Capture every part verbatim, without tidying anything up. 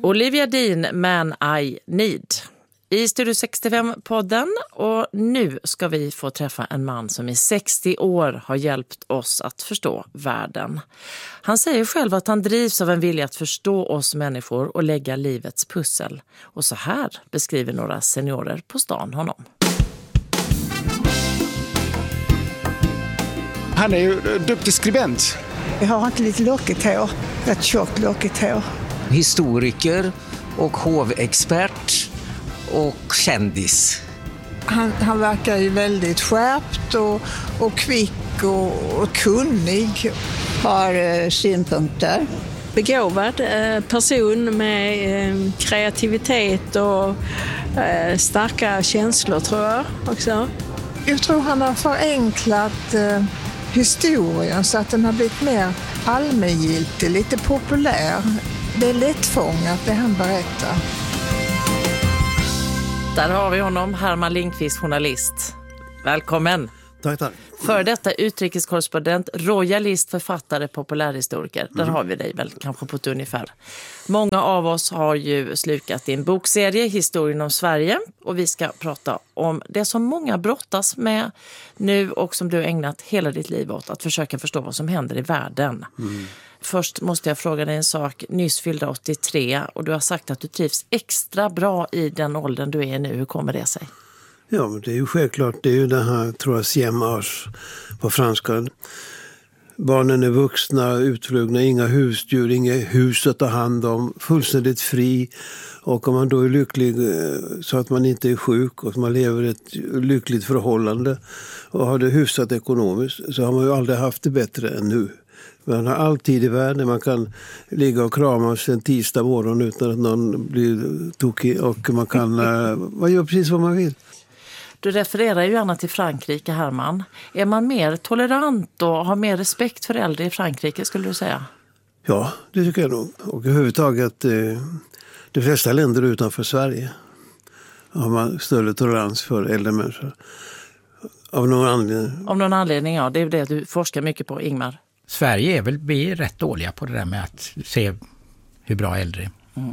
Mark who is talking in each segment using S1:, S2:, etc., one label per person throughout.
S1: Olivia Dean, Man I Need. I Studio sextiofem-podden, och nu ska vi få träffa en man som i sextio år har hjälpt oss att förstå världen. Han säger själv att han drivs av en vilja att förstå oss människor och lägga livets pussel. Och så här beskriver några seniorer på stan honom.
S2: Han är ju duktig skribent.
S3: Jag har inte lite lockigt hår, ett tjockt lockigt hår.
S4: Historiker och hovexpert och kändis.
S3: Han, han verkar ju väldigt skärpt och, och kvick och, och kunnig.
S5: Har eh, synpunkter.
S6: Begåvad eh, person med eh, kreativitet och eh, starka känslor, tror jag också.
S3: Jag tror han har förenklat eh, historien så att den har blivit mer allmängiltig, lite populär. Det är lättfångat det han berättar.
S1: Där har vi honom, Herman Lindqvist, journalist. Välkommen.
S2: Tack, tack.
S1: För detta utrikeskorrespondent, royalist, författare, populärhistoriker. Där mm. har vi dig väl kanske på ett ungefär. Många av oss har ju slukat din bokserie Historien om Sverige. Och vi ska prata om det som många brottas med nu och som du har ägnat hela ditt liv åt. Att försöka förstå vad som händer i världen. Mm. Först måste jag fråga dig en sak. Nyss fyllde åttiotre och du har sagt att du trivs extra bra i den åldern du är nu. Hur kommer det sig?
S7: Ja, men det är ju självklart. Det är ju det här, tror jag, siemage på franska. Barnen är vuxna, utflugna, inga husdjur, inga hus att ta hand om, fullständigt fri. Och om man då är lycklig så att man inte är sjuk och man lever ett lyckligt förhållande och har det hyfsat ekonomiskt, så har man ju aldrig haft det bättre än nu. Man har all tid i världen, man kan ligga och kramas en tisdag morgon utan att någon blir tokig, och man kan man gör precis vad man vill.
S1: Du refererar ju gärna till Frankrike, Herman. Är man mer tolerant och har mer respekt för äldre i Frankrike, skulle du säga?
S7: Ja, det tycker jag nog. Och överhuvudtaget eh, de flesta länder utanför Sverige har man större tolerans för äldre människor. Av någon anledning.
S1: Av någon anledning, ja. Det är det du forskar mycket på, Ingmar.
S8: Sverige är väl vi är rätt dåliga på det där med att se hur bra äldre är.
S1: Mm.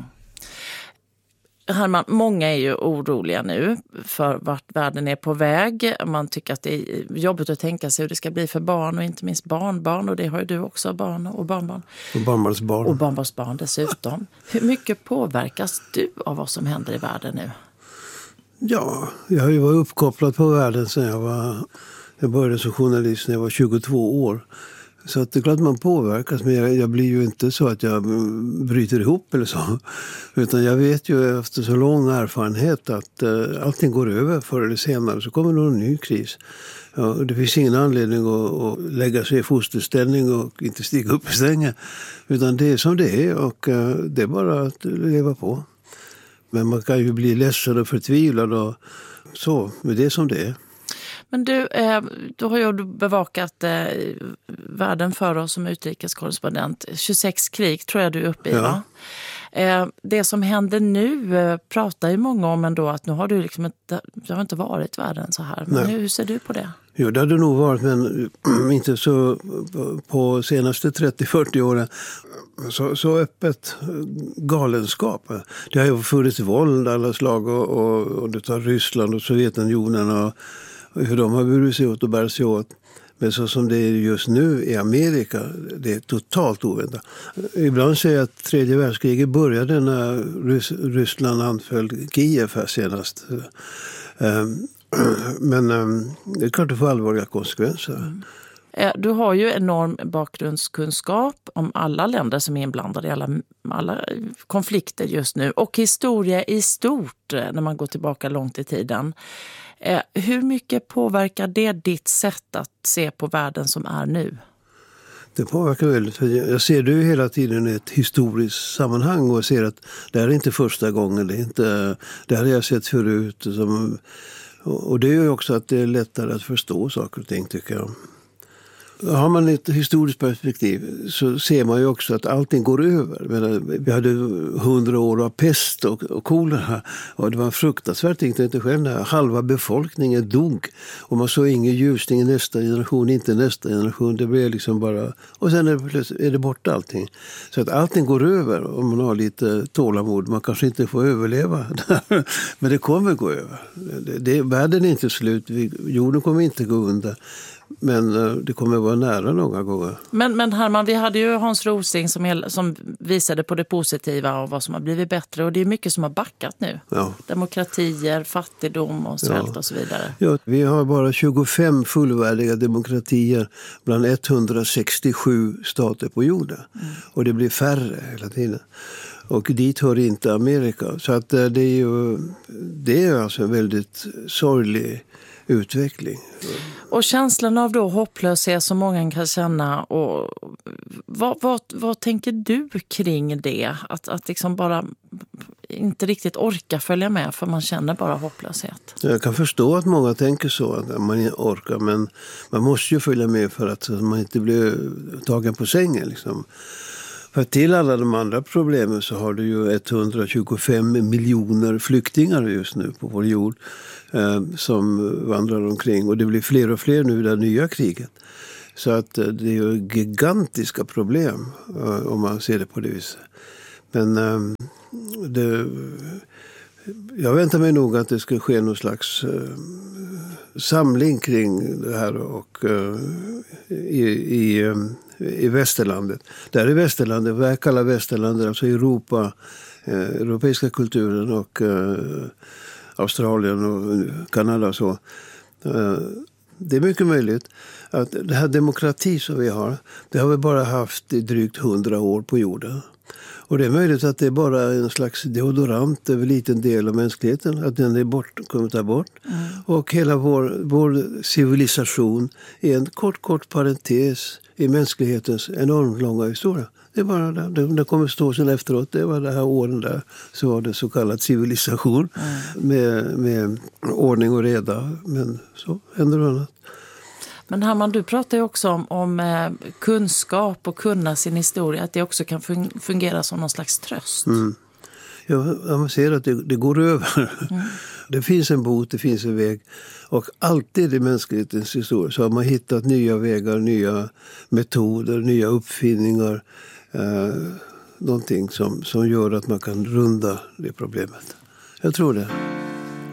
S1: Herman, många är ju oroliga nu för vart världen är på väg. Man tycker att det är jobbigt att tänka sig hur det ska bli för barn och inte minst barnbarn. Och det har ju du också, barn och barnbarn.
S7: Och barnbarnsbarn.
S1: Och barnbarnsbarn dessutom. Hur mycket påverkas du av vad som händer i världen nu?
S7: Ja, jag har ju varit uppkopplad på världen sedan jag var... Jag började som journalist när jag var tjugotvå år. Så att det är klart man påverkas, men jag, jag blir ju inte så att jag bryter ihop eller så. Utan jag vet ju efter så lång erfarenhet att uh, allting går över förr eller senare, så kommer någon ny kris. Ja, det finns ingen anledning att, att lägga sig i fosterställning och inte stiga upp i sängen. Utan det är som det är, och uh, det är bara att leva på. Men man kan ju bli ledsen och förtvivlad och så, men det är som det är.
S1: Men du, eh, du har ju bevakat eh, världen för oss som utrikeskorrespondent. tjugosex krig tror jag du är uppe i, ja. Va? Eh, det som händer nu eh, pratar ju många om ändå, att nu har du liksom inte, det har inte varit världen så här. Men hur, hur ser du på det?
S7: Jo, det hade nog varit, men inte så på senaste trettio till fyrtio åren. Så, så öppet galenskap. Det har ju funnits våld alla slag, och, och, och det tar Ryssland och Sovjetunionen och hur de har burit sig åt och bär sig åt. Men så som det är just nu i Amerika, det är totalt oväntat. Ibland säger jag att tredje världskriget började när Rys- Ryssland anföll Kiev här senast. Men det är klart att det får allvarliga konsekvenser.
S1: Du har ju enorm bakgrundskunskap om alla länder som är inblandade i alla, alla konflikter just nu. Och historia i stort när man går tillbaka långt i tiden. Hur mycket påverkar det ditt sätt att se på världen som är nu?
S7: Det påverkar väldigt. Jag ser det ju hela tiden i ett historiskt sammanhang och ser att det här är inte första gången. Det, är inte, det här har jag sett förut. Som, och det är ju också att det är lättare att förstå saker och ting, tycker jag. Har man ett historiskt perspektiv så ser man ju också att allting går över. Men vi hade hundra år av pest och, och kolera och det var fruktansvärt, tänkte inte själv. Halva befolkningen dog och man såg ingen ljusning i nästa generation, inte nästa generation. Det blev liksom bara, och sen är det, är det borta allting. Så att allting går över om man har lite tålamod. Man kanske inte får överleva, men det kommer gå över. Det, det, världen är inte slut, jorden kommer inte gå under. Men det kommer vara nära några gånger.
S1: Men, men Herman, vi hade ju Hans Rosling som, som visade på det positiva och vad som har blivit bättre. Och det är mycket som har backat nu. Ja. Demokratier, fattigdom och svält ja. och så vidare.
S7: Ja, vi har bara tjugofem fullvärdiga demokratier bland etthundrasextiosju stater på jorden. Mm. Och det blir färre hela tiden. Och dit hör inte Amerika. Så att det är ju det är alltså en väldigt sorglig utveckling.
S1: Och känslan av då hopplöshet som många kan känna, och vad, vad, vad tänker du kring det? Att, att liksom bara inte riktigt orka följa med för man känner bara hopplöshet.
S7: Jag kan förstå att många tänker så, att man inte orkar, men man måste ju följa med för att man inte blir tagen på sängen liksom. För till alla de andra problemen så har du ju etthundratjugofem miljoner flyktingar just nu på vår jord eh, som vandrar omkring. Och det blir fler och fler nu i det nya kriget. Så att eh, det är ju gigantiska problem eh, om man ser det på det viset. Men eh, det, jag väntar mig nog att det ska ske någon slags eh, samling kring det här och eh, i... i eh, i västerlandet. Där är västerlandet, vad jag kallar västerlandet, alltså Europa, eh, europeiska kulturen och eh, Australien och Kanada och så. Eh, det är mycket möjligt att det här demokrati som vi har, det har vi bara haft i drygt hundra år på jorden. Och det är möjligt att det är bara en slags deodorant över en liten del av mänskligheten. Att den är bort, kommer ta bort. Mm. Och hela vår, vår civilisation är en kort, kort parentes i mänsklighetens enormt långa historia. Det är bara där. Det, det kommer stå sen efteråt. Det var det här åren där så var det så kallad civilisation. Mm. Med, med ordning och reda. Men så händer det annat.
S1: Men Herman, du pratar ju också om, om eh, kunskap och kunna sin historia. Att det också kan fungera som någon slags tröst.
S7: Mm. Ja, man ser att det, det går över. Mm. Det finns en bot, det finns en väg. Och alltid i mänsklighetens historia så har man hittat nya vägar, nya metoder, nya uppfinningar. Eh, någonting som, som gör att man kan runda det problemet. Jag tror det.